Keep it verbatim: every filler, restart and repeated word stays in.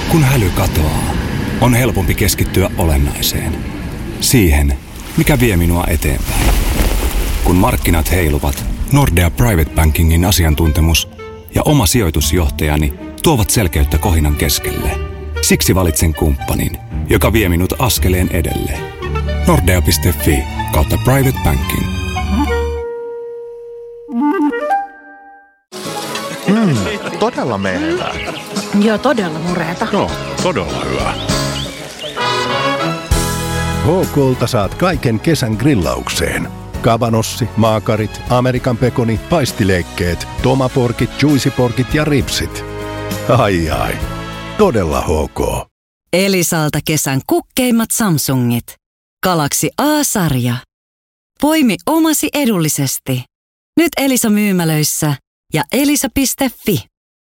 Kun häly katoaa, on helpompi keskittyä olennaiseen. Siihen, mikä vie minua eteenpäin. Kun markkinat heiluvat, Nordea Private Bankingin asiantuntemus ja oma sijoitusjohtajani tuovat selkeyttä kohinan keskelle. Siksi valitsen kumppanin, joka vie minut askeleen edelle. Nordea piste fi kautta Private Banking. Mm, todella menevää. Joo, todella mureeta. No, todella hyvä. H K:lta saat kaiken kesän grillaukseen. Kavanossi, maakarit, Amerikan pekoni, paistileikkeet, tomaporkit, juicyporkit ja ripsit. Ai ai, todella H K. Elisalta kesän kukkeimmat Samsungit. Galaxy A-sarja. Poimi omasi edullisesti. Nyt Elisa myymälöissä ja elisa piste fi.